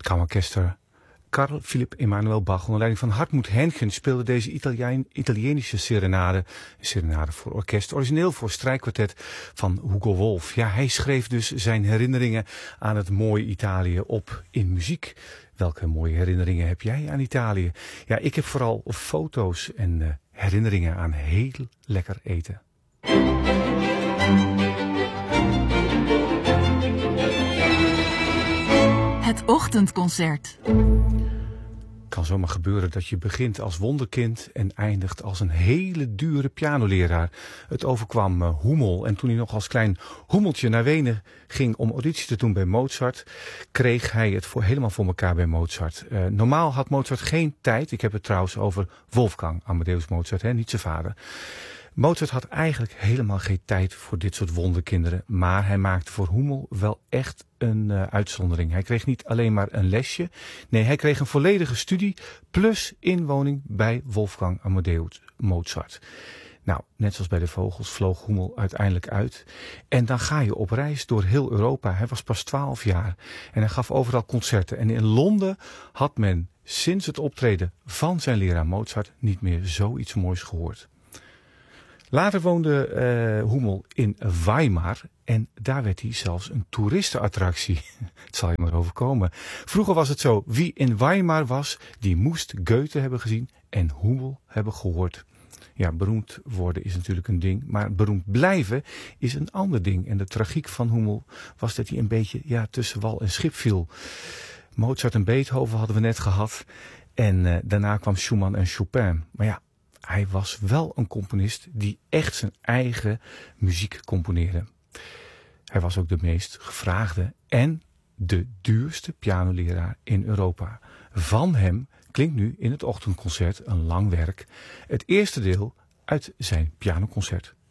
Kammerorkester Carl Philipp Emanuel Bach onder leiding van Hartmut Hengen speelde deze Italienische serenade, een serenade voor orkest, origineel voor strijkkwartet van Hugo Wolf. Ja, hij schreef dus zijn herinneringen aan het mooie Italië op in muziek. Welke mooie herinneringen heb jij aan Italië? Ja, ik heb vooral foto's en herinneringen aan heel lekker eten. Het ochtendconcert. Het kan zomaar gebeuren dat je begint als wonderkind en eindigt als een hele dure pianoleraar. Het overkwam Hummel en toen hij nog als klein Hummeltje naar Wenen ging om auditie te doen bij Mozart, kreeg hij het helemaal voor elkaar bij Mozart. Normaal had Mozart geen tijd. Ik heb het trouwens over Wolfgang Amadeus Mozart, niet zijn vader. Mozart had eigenlijk helemaal geen tijd voor dit soort wonderkinderen, maar hij maakte voor Hummel wel echt een uitzondering. Hij kreeg niet alleen maar een lesje, nee, hij kreeg een volledige studie plus inwoning bij Wolfgang Amadeus Mozart. Nou, net zoals bij de vogels vloog Hummel uiteindelijk uit. En dan ga je op reis door heel Europa. Hij was pas 12 jaar en hij gaf overal concerten. En in Londen had men sinds het optreden van zijn leraar Mozart niet meer zoiets moois gehoord. Later woonde Hummel in Weimar en daar werd hij zelfs een toeristenattractie. Het zal je maar overkomen. Vroeger was het zo, wie in Weimar was, die moest Goethe hebben gezien en Hummel hebben gehoord. Ja, beroemd worden is natuurlijk een ding, maar beroemd blijven is een ander ding. En de tragiek van Hummel was dat hij een beetje tussen wal en schip viel. Mozart en Beethoven hadden we net gehad en daarna kwam Schumann en Chopin. Maar ja, hij was wel een componist die echt zijn eigen muziek componeerde. Hij was ook de meest gevraagde en de duurste pianoleraar in Europa. Van hem klinkt nu in het ochtendconcert een lang werk. Het eerste deel uit zijn pianoconcert.